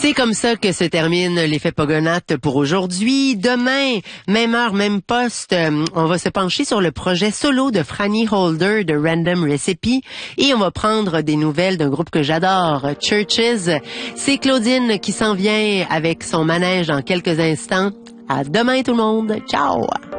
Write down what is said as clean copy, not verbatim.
C'est comme ça que se termine l'effet Pogonates pour aujourd'hui. Demain, même heure, même poste, on va se pencher sur le projet solo de Franny Holder de Random Recipe et on va prendre des nouvelles d'un groupe que j'adore, Churches. C'est Claudine qui s'en vient avec son manège dans quelques instants. À demain tout le monde. Ciao!